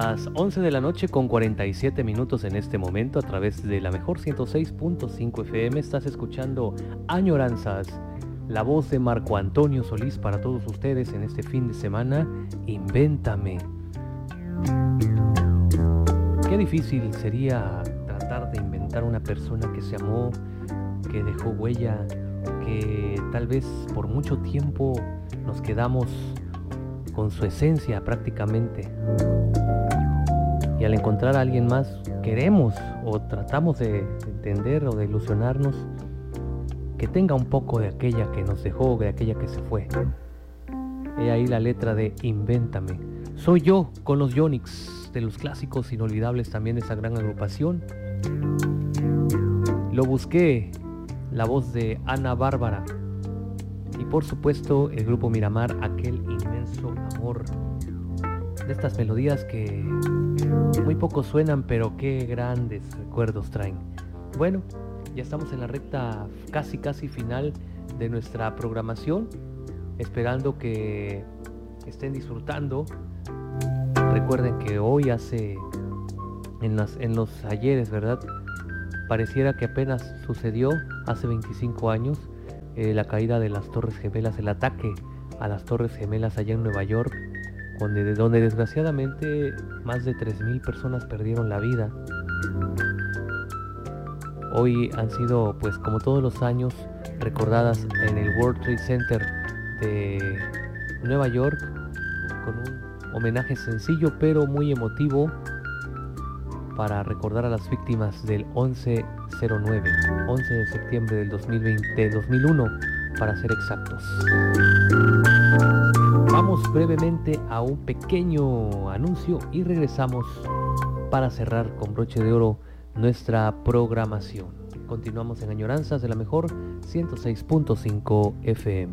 las 11 de la noche con 47 minutos en este momento a través de la mejor 106.5 FM. Estás escuchando Añoranzas, la voz de Marco Antonio Solís para todos ustedes en este fin de semana. Invéntame. Qué difícil sería tratar de inventar una persona que se amó, que dejó huella, que tal vez por mucho tiempo nos quedamos con su esencia prácticamente. Y al encontrar a alguien más, queremos o tratamos de entender o de ilusionarnos que tenga un poco de aquella que nos dejó, de aquella que se fue. He ahí la letra de Invéntame. Soy yo con los Yonix, de los clásicos inolvidables también de esa gran agrupación. Lo busqué, la voz de Ana Bárbara. Y por supuesto el grupo Miramar, Aquel Inmenso Amor. De estas melodías que muy poco suenan, pero qué grandes recuerdos traen. Bueno, ya estamos en la recta casi final de nuestra programación, esperando que estén disfrutando. Recuerden que hoy en los ayeres, ¿verdad? Pareciera que apenas sucedió hace 25 años la caída de las Torres Gemelas, el ataque a las Torres Gemelas allá en Nueva York, donde desgraciadamente más de 3,000 personas perdieron la vida. Hoy han sido, pues como todos los años, recordadas en el World Trade Center de Nueva York con un homenaje sencillo pero muy emotivo para recordar a las víctimas del 11 de septiembre del 2001 para ser exactos. Vamos brevemente a un pequeño anuncio y regresamos para cerrar con broche de oro nuestra programación. Continuamos en Añoranzas de la mejor 106.5 FM.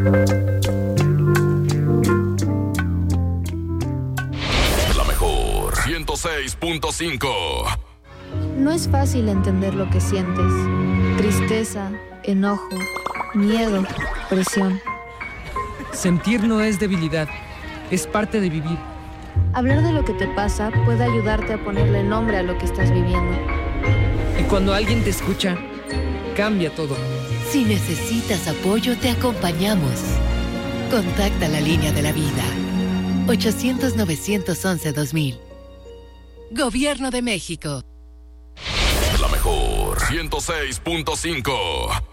La mejor 106.5. No es fácil entender lo que sientes. Tristeza, enojo, miedo, presión. Sentir no es debilidad, es parte de vivir. Hablar de lo que te pasa puede ayudarte a ponerle nombre a lo que estás viviendo. Y cuando alguien te escucha, cambia todo. Si necesitas apoyo, te acompañamos. Contacta la línea de la vida. 800-911-2000. Gobierno de México. La mejor 106.5.